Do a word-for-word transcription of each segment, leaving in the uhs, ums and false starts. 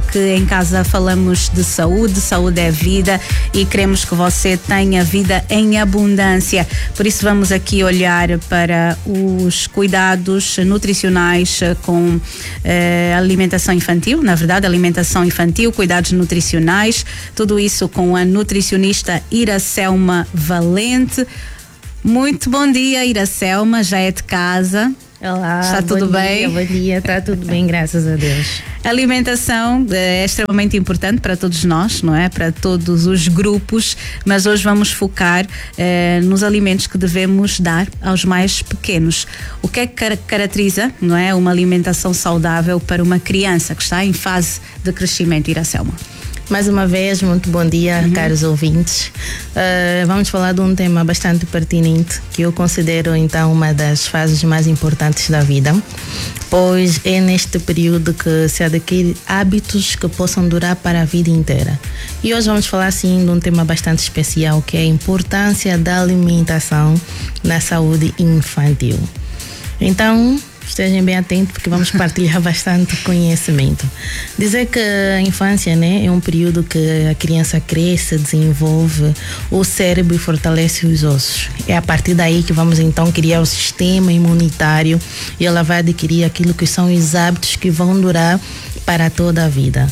que em casa falamos de saúde, saúde é vida e queremos que você tenha vida em abundância. Por isso vamos aqui olhar para os cuidados nutricionais com eh, alimentação infantil, na verdade, alimentação infantil, cuidados nutricionais, tudo isso com a nutricionista Iracelma Valente. Muito bom dia, Iracelma, já é de casa. Olá, está tudo bom bem? Dia, bom dia, está tudo bem, graças a Deus. A alimentação é extremamente importante para todos nós, não é? Para todos os grupos, mas hoje vamos focar eh, nos alimentos que devemos dar aos mais pequenos. O que é que car- caracteriza, não é, uma alimentação saudável para uma criança que está em fase de crescimento, Iracelma? Mais uma vez, muito bom dia, uhum. caros ouvintes. Uh, vamos falar de um tema bastante pertinente, que eu considero então uma das fases mais importantes da vida, pois é neste período que se adquire hábitos que possam durar para a vida inteira. E hoje vamos falar sim de um tema bastante especial, que é a importância da alimentação na saúde infantil. Então, estejam bem atentos porque vamos partilhar bastante conhecimento. Dizer que a infância, né, é um período que a criança cresce, desenvolve o cérebro e fortalece os ossos. É a partir daí que vamos então criar o sistema imunitário e ela vai adquirir aquilo que são os hábitos que vão durar para toda a vida.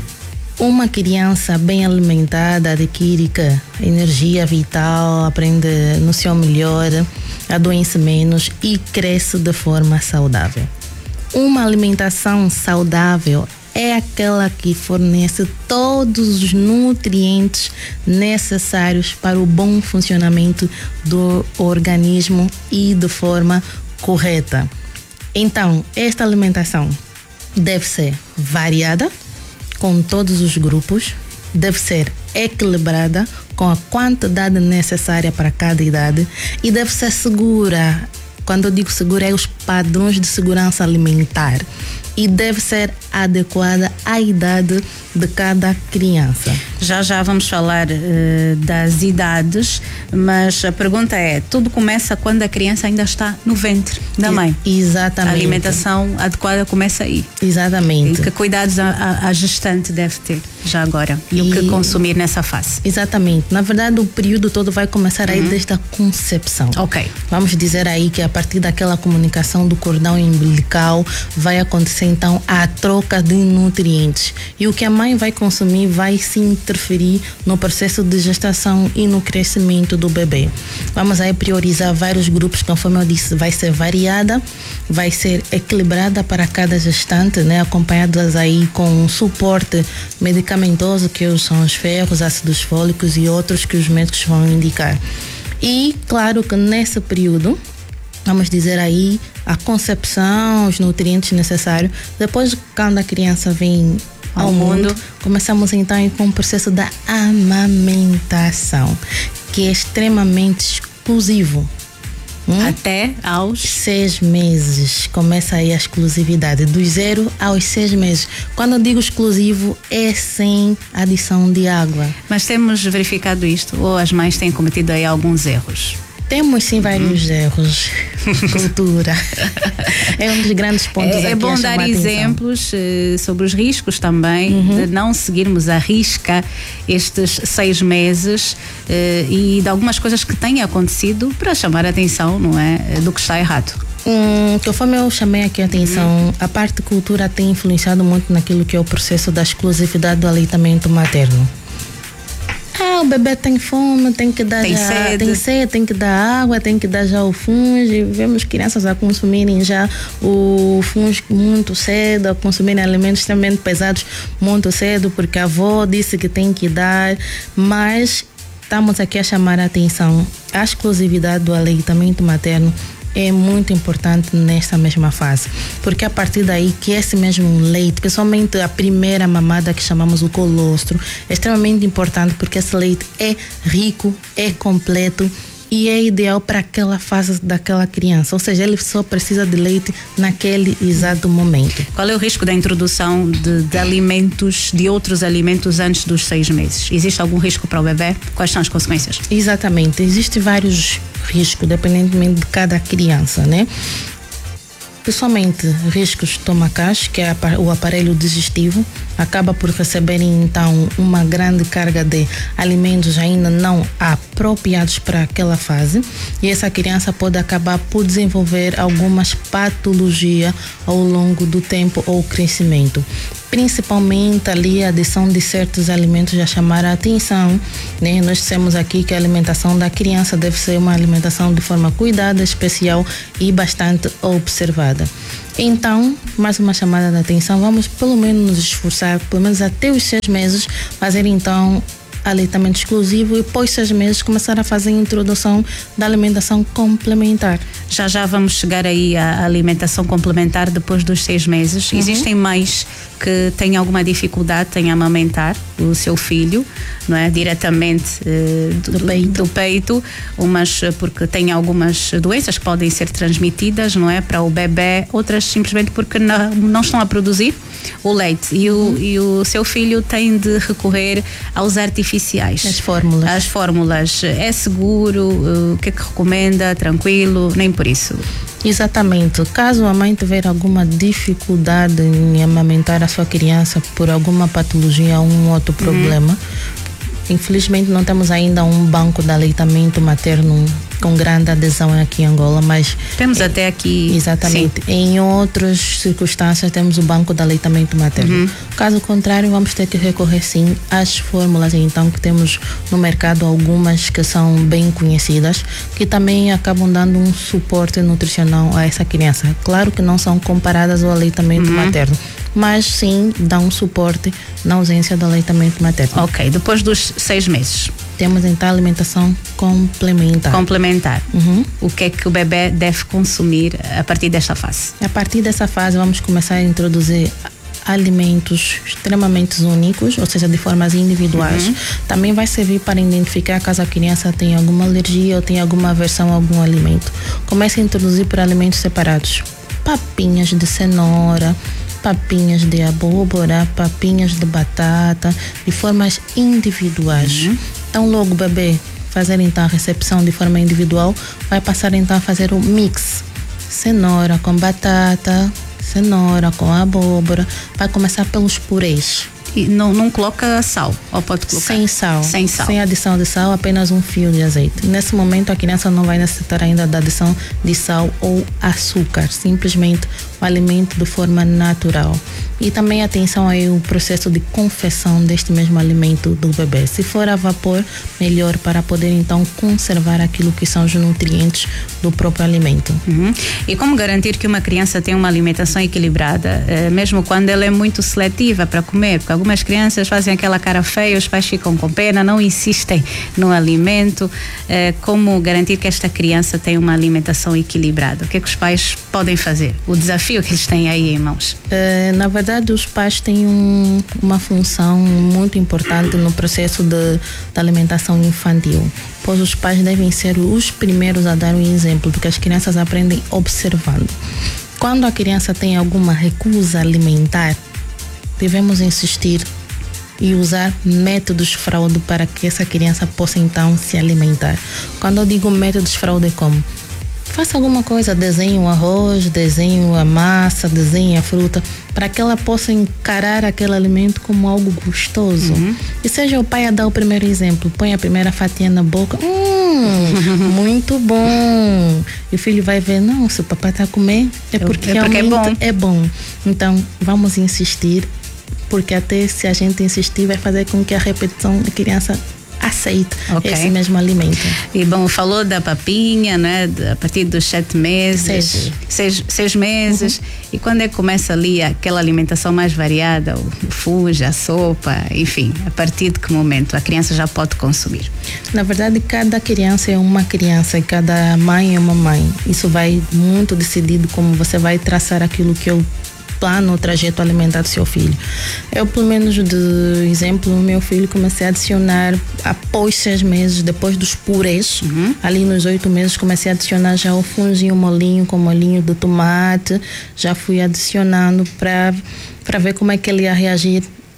Uma criança bem alimentada adquire que energia vital, aprende no seu melhor, adoece menos e cresce de forma saudável. Uma alimentação saudável é aquela que fornece todos os nutrientes necessários para o bom funcionamento do organismo e de forma correta. Então, esta alimentação deve ser variada, com todos os grupos, deve ser equilibrada com a quantidade necessária para cada idade e deve ser segura. Quando eu digo segura, é os padrões de segurança alimentar e deve ser adequada à idade de cada criança. Já já vamos falar uh, das idades, mas a pergunta é, tudo começa quando a criança ainda está no ventre da mãe? Exatamente. A alimentação adequada começa aí. Exatamente. E que cuidados a, a, a gestante deve ter já agora e, e o que consumir nessa fase? Exatamente. Na verdade, o período todo vai começar aí uhum. desde a concepção. Ok. Vamos dizer aí que a partir daquela comunicação do cordão umbilical vai acontecer então a troca de nutrientes e o que a mãe vai consumir vai se interferir no processo de gestação e no crescimento do bebê. Vamos aí priorizar vários grupos, conforme eu disse, vai ser variada, vai ser equilibrada para cada gestante, né, acompanhadas aí com suporte medicamentoso, que são os ferros, ácidos fólicos e outros que os médicos vão indicar. E claro que nesse período, vamos dizer aí, a concepção, os nutrientes necessários. Depois, quando a criança vem ao, ao mundo, mundo, começamos então com o processo da amamentação, que é extremamente exclusivo. Hum? Até aos seis meses começa aí a exclusividade, dos zero aos seis meses. Quando eu digo exclusivo, é sem adição de água. Mas temos verificado isto ou as mães têm cometido aí alguns erros? Temos sim vários uhum. erros. Cultura. É um dos grandes pontos. É, é bom dar exemplos uh, sobre os riscos também, uhum. de não seguirmos à risca estes seis meses uh, e de algumas coisas que têm acontecido para chamar a atenção, não é? Do que está errado. Hum, conforme eu chamei aqui a atenção, uhum. a parte de cultura tem influenciado muito naquilo que é o processo da exclusividade do aleitamento materno. Ah, o bebê tem fome, tem que dar tem já, sede. tem sede, tem que dar água, tem que dar já o fungo. Vemos crianças a consumirem já o fungo muito cedo, a consumirem alimentos extremamente pesados muito cedo, porque a avó disse que tem que dar, mas estamos aqui a chamar a atenção. A exclusividade do aleitamento materno é muito importante nesta mesma fase, porque a partir daí que esse mesmo leite, principalmente a primeira mamada que chamamos o colostro, é extremamente importante porque esse leite é rico, é completo e é ideal para aquela fase daquela criança, ou seja, ele só precisa de leite naquele exato momento. Qual é o risco da introdução de, de alimentos, de outros alimentos antes dos seis meses? Existe algum risco para o bebê? Quais são as consequências? Exatamente, existem vários riscos, dependentemente de cada criança, né? Pessoalmente, riscos estomacais, que é o aparelho digestivo, acaba por receberem então uma grande carga de alimentos ainda não apropriados para aquela fase, e essa criança pode acabar por desenvolver algumas patologias ao longo do tempo ou crescimento. Principalmente ali a adição de certos alimentos já chamaram a atenção, né? Nós dissemos aqui que a alimentação da criança deve ser uma alimentação de forma cuidada, especial e bastante observada. Então, mais uma chamada de atenção, vamos pelo menos nos esforçar, pelo menos até os seis meses, fazer então aleitamento exclusivo e após seis meses começar a fazer a introdução da alimentação complementar. Já já vamos chegar aí à alimentação complementar depois dos seis meses. Uhum. Existem mães que têm alguma dificuldade em amamentar o seu filho, não é? Diretamente uh, do, do, peito. do peito, umas porque têm algumas doenças que podem ser transmitidas, não é? Para o bebê, outras simplesmente porque não, não estão a produzir o leite e o, uhum. e o seu filho tem de recorrer aos artificiais. As fórmulas. As fórmulas. É seguro? Uh, o que é que recomenda? Tranquilo? Nem por isso. Exatamente. Caso a mãe tiver alguma dificuldade em amamentar a sua criança por alguma patologia ou um outro problema, uhum. infelizmente não temos ainda um banco de aleitamento materno com grande adesão aqui em Angola, mas temos é, até aqui. Exatamente. Sim. Em outras circunstâncias temos o banco de aleitamento materno. Uhum. Caso contrário, vamos ter que recorrer sim às fórmulas, então, que temos no mercado, algumas que são bem conhecidas, que também acabam dando um suporte nutricional a essa criança. Claro que não são comparadas ao aleitamento uhum. materno, mas sim dão um suporte na ausência do aleitamento materno. Ok, depois dos seis meses. Temos então a alimentação complementar. Complementar. Uhum. O que é que o bebê deve consumir a partir desta fase? A partir dessa fase vamos começar a introduzir alimentos extremamente únicos, ou seja, de formas individuais. Uhum. Também vai servir para identificar caso a criança tenha alguma alergia ou tenha alguma aversão a algum alimento. Comece a introduzir por alimentos separados. Papinhas de cenoura, papinhas de abóbora, papinhas de batata, de formas individuais. Uhum. Então, logo o bebê fazer então a recepção de forma individual, vai passar então a fazer o mix. Cenoura com batata, cenoura com abóbora, vai começar pelos purês. E não, não coloca sal, ou pode colocar? Sem sal. Sem sal. Sem adição de sal, apenas um fio de azeite. E nesse momento a criança não vai necessitar ainda da adição de sal ou açúcar, simplesmente o alimento de forma natural. E também atenção aí o processo de confecção deste mesmo alimento do bebê. Se for a vapor, melhor, para poder então conservar aquilo que são os nutrientes do próprio alimento. Uhum. E como garantir que uma criança tem uma alimentação equilibrada, eh, mesmo quando ela é muito seletiva para comer? Porque algumas crianças fazem aquela cara feia, os pais ficam com pena, não insistem no alimento. Eh, como garantir que esta criança tem uma alimentação equilibrada? O que é que os pais podem fazer? O desafio que eles têm aí em mãos? Eh, na verdade, os pais têm um, uma função muito importante no processo de, de alimentação infantil, pois os pais devem ser os primeiros a dar um exemplo, porque as crianças aprendem observando. Quando a criança tem alguma recusa alimentar, devemos insistir e usar métodos fraude para que essa criança possa então se alimentar. Quando eu digo métodos fraude, é como? Faça alguma coisa, desenhe o arroz, desenhe a massa, desenhe a fruta, para que ela possa encarar aquele alimento como algo gostoso. Uhum. E seja o pai a dar o primeiro exemplo, põe a primeira fatia na boca, hum, muito bom. E o filho vai ver, não, se o papai está a comer, é porque, é porque realmente é bom. é bom. Então, vamos insistir, porque até se a gente insistir, vai fazer com que a repetição da criança aceita okay. esse mesmo alimento. E bom, falou da papinha, né? A partir dos sete meses, seis, seis, seis meses. Uhum. E quando é que começa ali aquela alimentação mais variada, o fuja, a sopa, enfim, a partir de que momento a criança já pode consumir? Na verdade, cada criança é uma criança e cada mãe é uma mãe. Isso vai muito decidido como você vai traçar aquilo que eu plano, o trajeto alimentar do seu filho. Eu, pelo menos, de exemplo, o meu filho comecei a adicionar após seis meses, depois dos purês, uhum. ali nos oito meses comecei a adicionar já o funginho molinho com molinho de tomate, já fui adicionando para para ver como é que ele ia reagir. E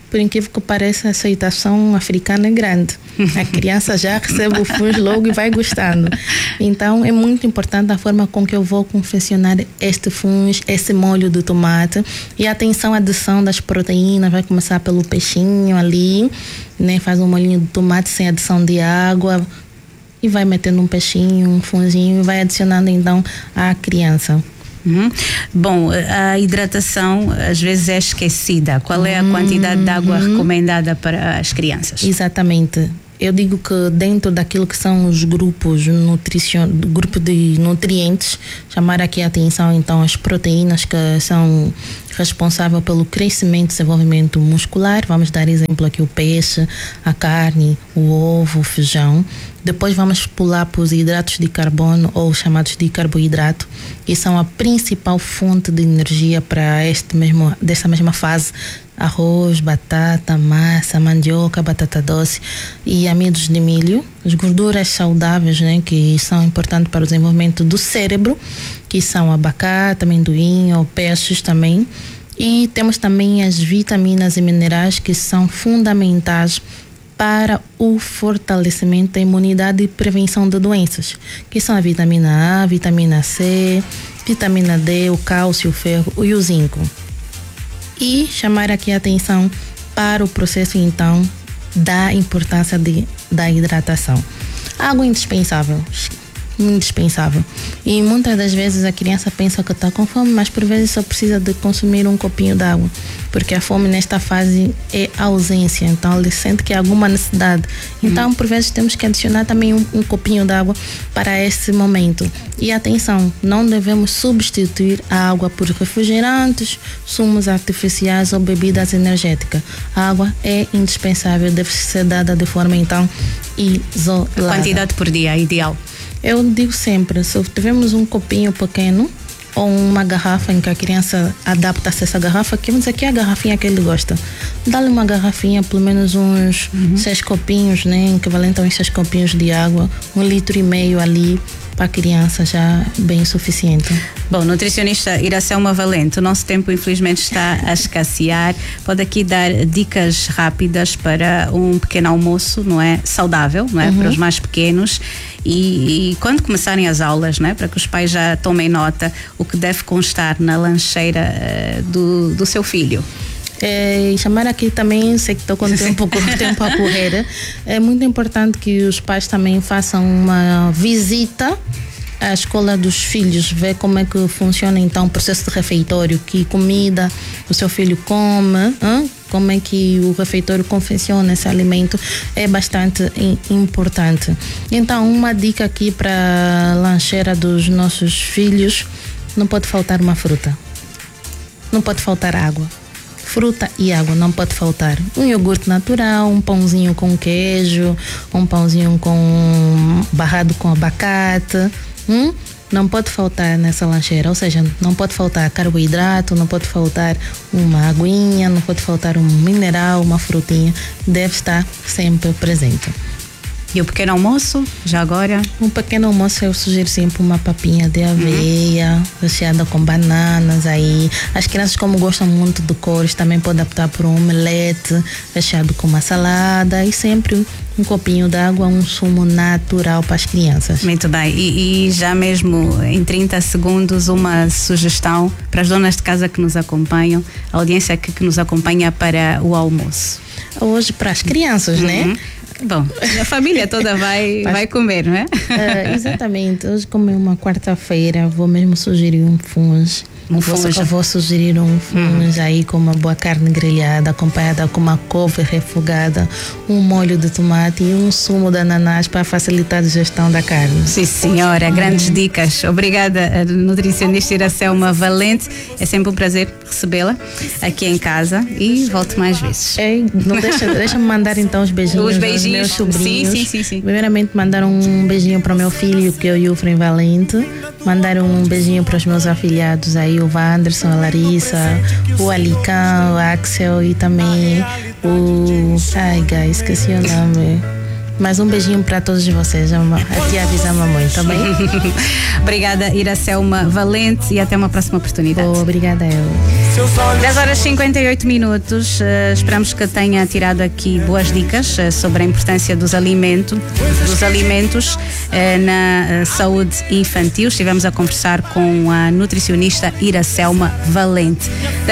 por incrível que pareça, a aceitação africana é grande. A criança já recebe o fuz logo e vai gostando. Então, é muito importante a forma com que eu vou confeccionar este fuz, esse molho de tomate. E atenção à adição das proteínas, vai começar pelo peixinho ali, né? Faz um molhinho de tomate sem adição de água e vai metendo um peixinho, um funzinho e vai adicionando então à criança. Uhum. Bom, a hidratação às vezes é esquecida. Qual é a quantidade de água uhum. recomendada para as crianças? Exatamente. Eu digo que dentro daquilo que são os grupos nutricion... grupo de nutrientes, chamar aqui a atenção então as proteínas que são responsáveis pelo crescimento e desenvolvimento muscular. Vamos dar exemplo aqui o peixe, a carne, o ovo, o feijão. Depois vamos pular para os hidratos de carbono ou chamados de carboidrato, que são a principal fonte de energia para este mesmo, dessa mesma fase. Arroz, batata, massa, mandioca, batata doce e amidos de milho. As gorduras saudáveis, né, que são importantes para o desenvolvimento do cérebro, que são abacate, amendoim ou peixes também. E temos também as vitaminas e minerais que são fundamentais para o fortalecimento da imunidade e prevenção de doenças, que são a vitamina A, vitamina C, vitamina D, o cálcio, o ferro e o zinco. E chamar aqui a atenção para o processo, então, da importância de, da hidratação. Água indispensável, indispensável. E muitas das vezes a criança pensa que está com fome, mas por vezes só precisa de consumir um copinho de água, porque a fome nesta fase é ausência, então ele sente que há alguma necessidade. Então, por vezes temos que adicionar também um, um copinho de água para esse momento. E atenção, não devemos substituir a água por refrigerantes, sumos artificiais ou bebidas energéticas. A água é indispensável, deve ser dada de forma então isolada. A quantidade por dia é ideal? Eu digo sempre, se tivermos um copinho pequeno ou uma garrafa em que a criança adapta-se a essa garrafa, que vamos dizer que é a garrafinha que ele gosta, dá-lhe uma garrafinha, pelo menos uns uhum. seis copinhos, né, equivalente a uns seis copinhos de água, um litro e meio ali, para a criança já bem suficiente. Bom, nutricionista Iracelma Valente, o nosso tempo infelizmente está a escassear. Pode aqui dar dicas rápidas para um pequeno almoço, não é? Saudável, não é? Uhum. Para os mais pequenos. E, e quando começarem as aulas, não é? Para que os pais já tomem nota o que deve constar na lancheira uh, do, do seu filho. É, chamar aqui também, sei que estou com o tempo, com o tempo a correr, é muito importante que os pais também façam uma visita à escola dos filhos, ver como é que funciona então o processo de refeitório, que comida o seu filho come, hein? Como é que o refeitório confecciona esse alimento, é bastante importante. Então, uma dica aqui para a lancheira dos nossos filhos: não pode faltar uma fruta, não pode faltar água. Fruta e água não pode faltar. Um iogurte natural, um pãozinho com queijo, um pãozinho com barrado com abacate. Hum? Não pode faltar nessa lancheira, ou seja, não pode faltar carboidrato, não pode faltar uma aguinha, não pode faltar um mineral, uma frutinha. Deve estar sempre presente. E o pequeno almoço, já agora? Um pequeno almoço eu sugiro sempre uma papinha de aveia, uhum. recheada com bananas aí. As crianças, como gostam muito de cores, também podem optar por um omelete recheado com uma salada e sempre um copinho d'água, um sumo natural para as crianças. Muito bem. E, e já mesmo em trinta segundos, uma sugestão para as donas de casa que nos acompanham, a audiência que, que nos acompanha para o almoço. Hoje para as crianças, uhum. né? Bom, a família toda vai, vai comer, não é? Uh, exatamente. Hoje, como é uma quarta-feira, vou mesmo sugerir um funge. Um funge. Vou, vou sugerir um funge hum. aí com uma boa carne grelhada, acompanhada com uma couve refogada, um molho de tomate e um sumo de ananás para facilitar a digestão da carne. Sim, senhora. Grandes hum. dicas. Obrigada, nutricionista Iracelma Valente. É sempre um prazer recebê-la aqui em casa e volto mais vezes. Ei, não deixa, deixa-me mandar então os beijinhos. Os beijinhos. Meus sobrinhos. Sim, sim, sim, sim. Primeiramente, mandar um beijinho para o meu filho, que é o Yufren Valente. Mandar um beijinho para os meus afilhados aí, o Wanderson, a Larissa, o Alicão, o Axel e também o... Ai, guys, esqueci o nome. Mas um beijinho para todos vocês. A tia avisa a mamãe, tá bem? Obrigada, Iracelma Valente, e até uma próxima oportunidade. Oh, obrigada, eu. dez horas e cinquenta e oito minutos. Uh, esperamos que tenha tirado aqui boas dicas uh, sobre a importância dos, alimento, dos alimentos uh, na uh, saúde infantil. Estivemos a conversar com a nutricionista Iracelma Valente.